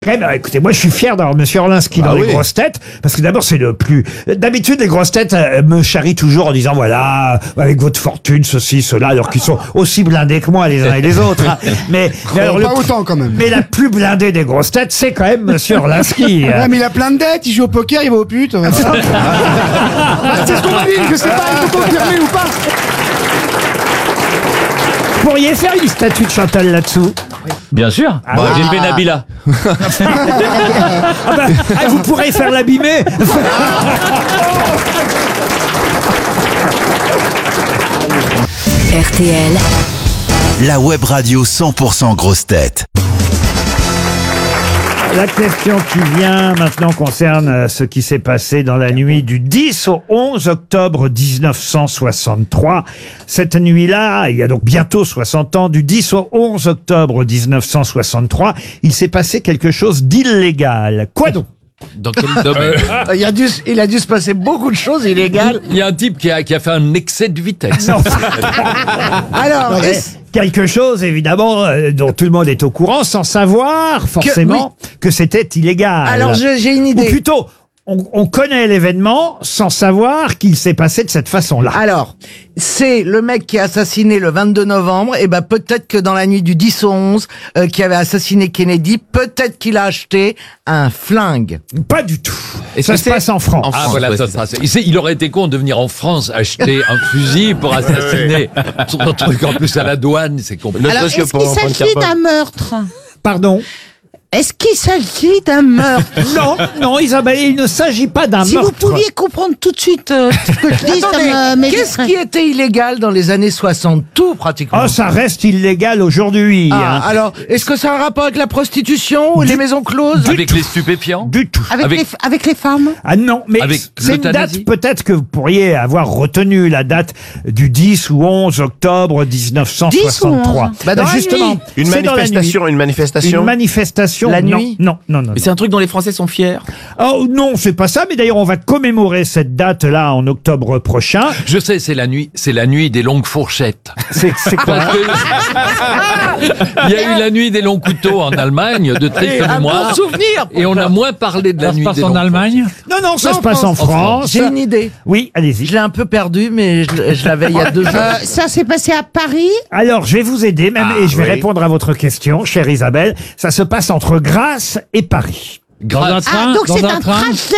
Écoutez, moi je suis fier d'avoir Monsieur Orlinski dans les grosses têtes, parce que d'abord c'est le plus... D'habitude les grosses têtes me charrient toujours en disant voilà, avec votre fortune, ceci, cela, alors qu'ils sont aussi blindés que moi les uns et les autres. Hein. Mais alors, pas autant quand même. Mais la plus blindée des grosses têtes, c'est quand même Monsieur Orlinski. Ouais, mais il a plein de dettes, il joue au poker, il va aux putes. C'est ce qu'on m'a dit, je sais pas, il faut confirmer ou pas. Vous pourriez faire une statue de Chantal là-dessous? Bien sûr. J'ai fait Nabila. Vous pourrez faire l'abîmer. RTL, la web radio 100% grosses têtes. La question qui vient maintenant concerne ce qui s'est passé dans la nuit du 10 au 11 octobre 1963. Cette nuit-là, il y a donc bientôt 60 ans, du 10 au 11 octobre 1963, il s'est passé quelque chose d'illégal. Quoi donc? Dans quel domaine? Il a dû se passer beaucoup de choses illégales. Il y a un type qui a fait un excès de vitesse. Non. Alors, Quelque chose, évidemment, dont tout le monde est au courant, sans savoir forcément que c'était illégal. alors j'ai une Ou idée. plutôt, on connaît l'événement sans savoir qu'il s'est passé de cette façon-là. Alors, c'est le mec qui a assassiné le 22 novembre, et ben peut-être que dans la nuit du 10 au 11, qui avait assassiné Kennedy, peut-être qu'il a acheté un flingue. Pas du tout. Est-ce Ça que se passe en France. Ah voilà, il aurait été con de venir en France acheter un fusil pour assassiner son truc en plus à la douane, c'est compliqué. Alors, est-ce qu'il s'agit d'un meurtre? Pardon? Est-ce qu'il s'agit d'un meurtre? Non, Isabelle, il ne s'agit pas d'un Si meurtre. vous pouviez comprendre tout de suite ce que je dis, ça Attendez, me qu'est-ce qui était illégal dans les années 60? Tout, pratiquement. Oh, ça reste illégal aujourd'hui. hein. Alors, est-ce que ça a un rapport avec la prostitution ou les maisons closes? Avec les stupéfiants? Du tout. Avec les femmes? Ah non, mais Avec c'est une l'euthanasie? date, peut-être que vous pourriez avoir retenu la date du 10 ou 11 octobre 1963. Bah, dans la justement, nuit. Une c'est dans la manifestation, nuit. une manifestation. Une manifestation. La non, nuit? Non. Mais c'est un truc dont les Français sont fiers. Oh non, c'est pas ça, mais d'ailleurs on va commémorer cette date-là en octobre prochain. Je sais, c'est la nuit des longues fourchettes. C'est quoi? Parce que il y a eu la nuit des longs couteaux en Allemagne, de triste Un mémoire. bon souvenir. Et on a moins parlé de la nuit des longs Allemagne? Non, ça Non, se passe en France. J'ai une idée. Oui, allez-y. Je l'ai un peu perdu, mais je l'avais il y a 2 jours. Ça s'est passé à Paris? Alors, je vais vous aider même, et je vais répondre à votre question, chère Isabelle. Ça se passe entre Grasse et Paris. Dans un Ah, donc c'est un trajet,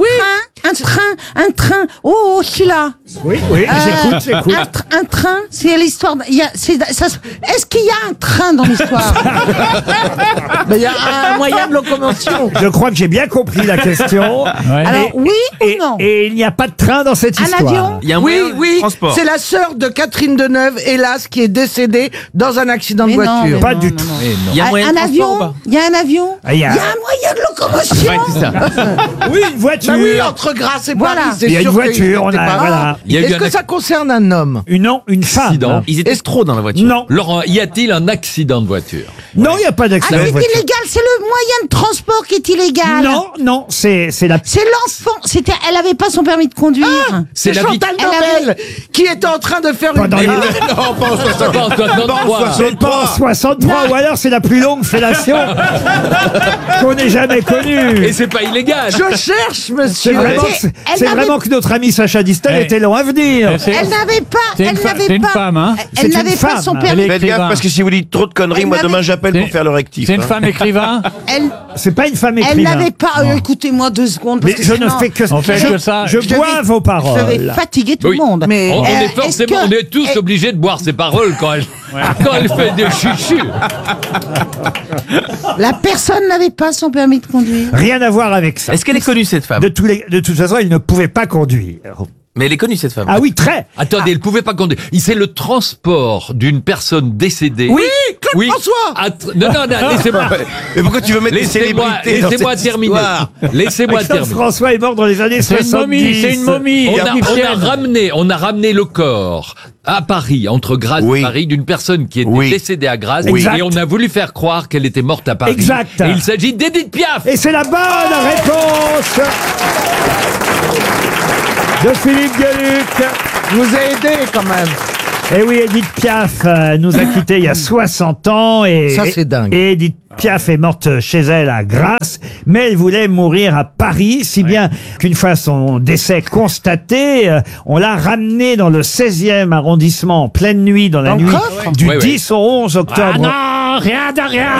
un train. Oh, je suis là. Oui, j'écoute. Un train, c'est l'histoire. Est-ce qu'il y a un train dans l'histoire? Mais il y a un moyen de locomotion. Je crois que j'ai bien compris la question. Alors, oui ou non? Et il n'y a pas de train dans cette Un histoire. avion? Il y a un Oui, moyen de transport. c'est la sœur de Catherine Deneuve, hélas, qui est décédée dans un accident de Mais non, voiture. mais Pas non, du non, tout. non. Il y a un moyen de Un transport ou avion? pas? Il y a un avion? Ah, il y a- un moyen de locomotion? Oui, une voiture. Bah oui, entre Grasse et Paris, Voilà. c'est Il y a une sûr voiture, qu'ils on étaient a- pas voilà. rares. Il y a eu Est-ce un que ça concerne un homme? Non, une femme. accident. Ils étaient trop dans la voiture. Non, Laurent, y a-t-il un accident de voiture? non, il n'y a pas Ah, d'accident c'est de voiture. illégal, c'est le moyen de transport qui est illégal. Non, c'est la... C'est l'enfant, elle avait pas son permis de conduire. C'est la vie- Chantal Elle Nobel qui était en train de faire Pas une... dans les- Non, pas en 60. Pas en 63. C'est pas en 63, ou alors c'est la plus longue fellation qu'on ait jamais connue. Et c'est pas illégal. Je cherche, C'est monsieur. vraiment, elle c'est n'avait- vraiment que notre ami Sacha Distel Eh. était long à venir. Elle n'avait pas, c'est une elle fa- n'avait c'est une pas, femme, hein. C'est elle une n'avait pas femme. son permis. Faites gaffe parce que si vous dites trop de conneries, Elle moi n'avait- demain j'appelle pour faire le rectif. C'est une hein. femme écrivain? C'est pas une femme Elle écrivain. n'avait pas. Écoutez-moi 2 secondes. Mais Parce je que ne sinon, fais que On fait que ça. Je je bois vais- vos je vais paroles. fatiguer tout Oui. le monde. Mais On est est-ce forcément, que- on est tous obligés de boire ses paroles quand elle fait des chuchus. La personne n'avait pas son permis de conduire. Rien à voir avec ça. Est-ce qu'elle est connue, cette femme? De toute façon, il ne pouvait pas conduire. Mais elle est connue, cette femme. Ah oui, très. Attendez, elle pouvait pas conduire. C'est le transport d'une personne décédée. Oui, Claude François. Non, laissez-moi. Mais pourquoi tu veux mettre des Laissez-moi célébrités dans laissez-moi cette terminer. histoire Laissez-moi Claude terminer. François est mort dans les années C'est une 70. momie, c'est une momie. On a ramené le corps à Paris, entre Grasse Oui. et Paris, d'une personne qui était Oui. décédée à Grasse. Oui. Et on a voulu faire croire qu'elle était morte à Paris. Exact. Et il s'agit d'Edith Piaf. Et c'est la bonne réponse de Philippe Gueluc. Je vous ai aidé quand même. Et oui, Edith Piaf nous a quittés il y a 60 ans. Et, Ça, c'est dingue. Et Edith Piaf est morte chez elle à Grasse, mais elle voulait mourir à Paris, si bien qu'une fois son décès constaté, on l'a ramenée dans le 16e arrondissement en pleine nuit, dans la nuit du 10 au 11 octobre. Ah non, rien de rien.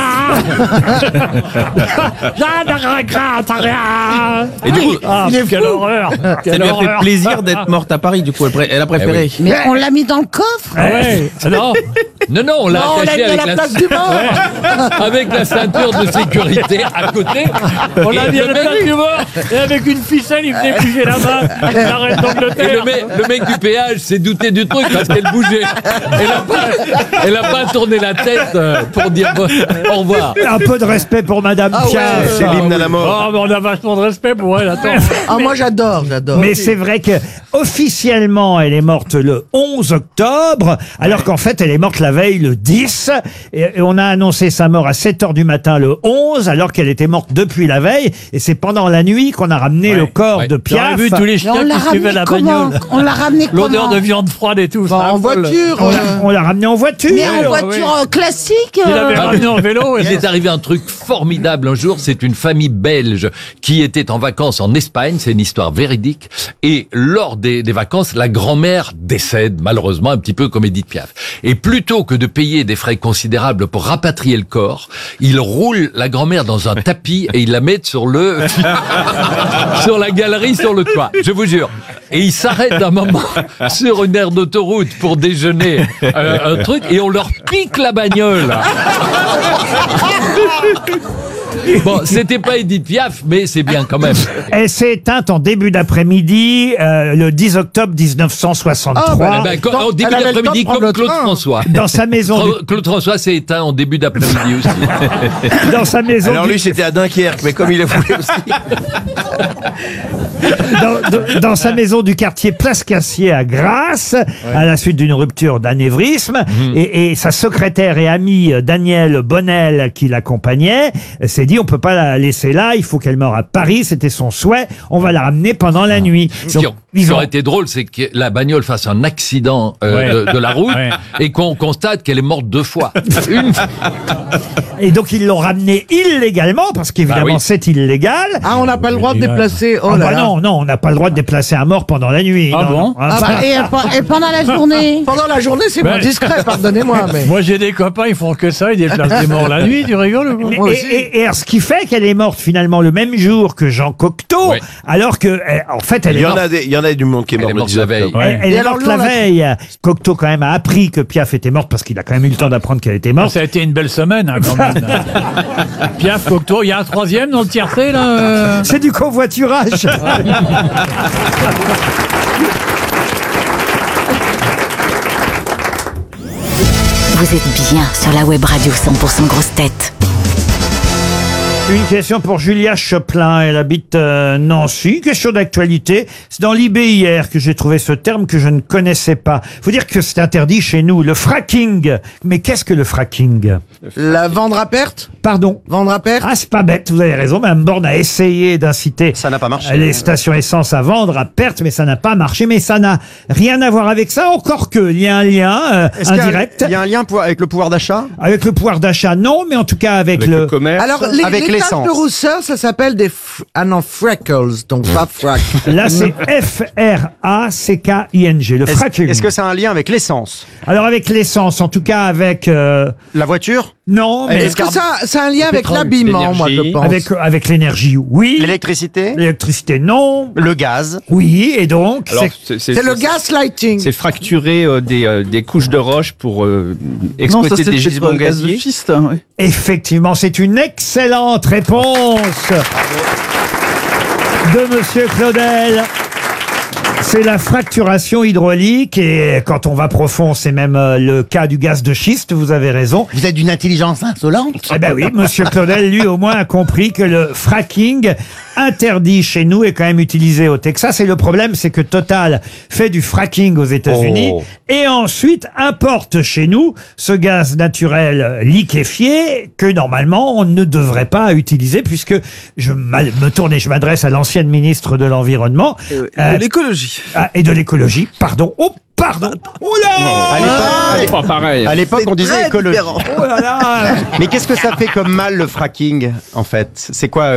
Rien de regret, rien. Et du coup, Quelle horreur. Ça lui a fait plaisir d'être morte à Paris, du coup, elle a préféré. Mais on l'a mis dans le coffre. Ah ouais. non, on l'a On l'a attaché mis à avec la place du mort. avec la ceinture de sécurité à côté. On l'a Et mis à le la mec- place du mort. Et avec une ficelle, il faisait bouger la main. La reine Et d'Angleterre. le mec du péage s'est douté du truc parce qu'elle bougeait. Elle a pas tourné la tête pour dire au revoir. Un peu de respect pour Madame Piaf. C'est l'hymne à la mort. Oh, mais on a vachement de respect pour elle, attends. Ah, moi, j'adore. Mais c'est vrai que officiellement, elle est morte le 11 octobre, alors qu'en fait, elle est morte la veille le 10. Et on a annoncé sa mort à 7h du matin le 11, alors qu'elle était morte depuis la veille. Et c'est pendant la nuit qu'on a ramené le corps de J'aurais Piaf. vu tous les Mais on chiens l'a qui suivaient ramené la comment? bagnole. On l'a ramené comment? L'odeur de viande froide et tout. En voiture. On l'a ramené en voiture. Mais en voiture classique. Il avait ramené en vélo. Il est arrivé un truc formidable un jour, c'est une famille belge qui était en vacances en Espagne, c'est une histoire véridique, et lors des vacances, la grand-mère décède, malheureusement, un petit peu comme Edith Piaf. Et plutôt que de payer des frais considérables pour rapatrier le corps, il roule la grand-mère dans un tapis et il la met sur sur la galerie, sur le toit, je vous jure. Et il s'arrête un moment sur une aire d'autoroute pour déjeuner un truc, et on leur pique la bagnole. Bon, c'était pas Edith Piaf, mais c'est bien quand même. Elle s'est éteinte en début d'après-midi, le 10 octobre 1963. Eh ben, au début elle avait le temps d'après-midi, de prendre comme le Claude train. François. Dans sa maison, Claude François s'est éteint en début d'après-midi aussi. dans sa maison, Alors lui, c'était à Dunkerque, mais comme il a voulu aussi. dans sa maison du quartier Place Cassier à Grasse, à la suite d'une rupture d'anévrisme, et sa secrétaire et amie Danielle Bonnel, qui l'accompagnait, s'est dit on peut pas la laisser là, il faut qu'elle meure à Paris, c'était son souhait, on va la ramener pendant la nuit. Ce qui ils ont- aurait été drôle, c'est que la bagnole fasse un accident de la route et qu'on constate qu'elle est morte 2 fois. Une fois. Et donc ils l'ont ramenée illégalement, parce qu'évidemment Bah oui. c'est illégal. Ah, on n'a pas le droit de déplacer. Oh Ah là bah là. non, on n'a pas le droit de déplacer un mort pendant la nuit. Ah non, bon non. Ah bah, Et pendant la journée. pendant la journée, c'est moins Ben- discret, pardonnez-moi. Mais... Moi, j'ai des copains, ils font que ça, ils déplacent des morts la nuit, tu rigoles ou quoi? Mais- et alors, ce qui fait qu'elle est morte finalement le même jour que Jean Cocteau, Oui. alors que, en fait, elle Il est y en morte. a il y en a du monde qui est Elle mort est le morte 10 la veille. octobre. Ouais. Elle Et est alors, morte lui, la on l'a- veille. Cocteau quand même a appris que Piaf était morte parce qu'il a quand même eu le temps d'apprendre qu'elle était morte. Ça a été une belle semaine, hein, quand même. Piaf, Cocteau, il y a un troisième dans le tiercé, là C'est du covoiturage. Vous êtes bien sur la web radio 100% grosse tête. Une question pour Julia Choplin. Elle habite Nancy. Question d'actualité. C'est dans l'IB hier que j'ai trouvé ce terme que je ne connaissais pas. Faut dire que c'est interdit chez nous. Le fracking. Mais qu'est-ce que le fracking? La vendre à perte. Pardon. Vendre à perte. Ah, c'est pas bête, vous avez raison. Mme Borne a essayé d'inciter Ça n'a pas marché. les stations essence à vendre à perte, mais ça n'a pas marché. Mais ça n'a rien à voir avec ça, encore que il y a un lien indirect. Il y a un lien avec le pouvoir d'achat? Avec le pouvoir d'achat, non, mais en tout cas avec, le... commerce? Alors, avec les taches l'essence. de rousseur, ça s'appelle des... freckles, donc pas frac. Là, c'est F-R-A-C-K-I-N-G, le fracking. Est-ce que c'est un lien avec l'essence? Alors avec l'essence, en tout cas avec... La voiture? non, mais Est-ce que ça a un lien avec l'habillement, moi, je pense? avec l'énergie, oui. L'électricité? L'électricité, non. Le gaz? Oui, et donc... Alors, C'est le gaslighting. C'est fracturer des couches de roche pour exploiter des gisements gaziers. Effectivement, c'est une excellente réponse de Monsieur Claudel. C'est la fracturation hydraulique et quand on va profond, c'est même le cas du gaz de schiste, vous avez raison. Vous êtes d'une intelligence insolente. Eh ben oui, Monsieur Claudel, lui, au moins, a compris que le fracking, interdit chez nous, est quand même utilisé au Texas. Et le problème, c'est que Total fait du fracking aux États-Unis et ensuite importe chez nous ce gaz naturel liquéfié que normalement on ne devrait pas utiliser, puisque je me tourne et je m'adresse à l'ancienne ministre de l'Environnement. De l'écologie. Et de l'écologie, pardon. Oh, pardon. Oh là. C'est pas pareil. À l'époque, on disait écologie. Oh là là. Mais qu'est-ce que ça fait comme mal le fracking, en fait? C'est quoi